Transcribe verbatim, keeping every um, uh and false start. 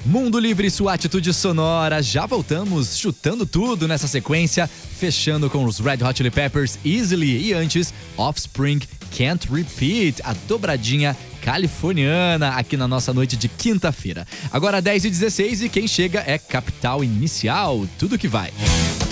Mundo Livre, sua atitude sonora. Já voltamos chutando tudo nessa sequência, fechando com os Red Hot Chili Peppers, Easily, e antes Offspring, Can't Repeat, a dobradinha californiana aqui na nossa noite de quinta-feira. Agora dez e dezesseis e quem chega é Capital Inicial, tudo que vai.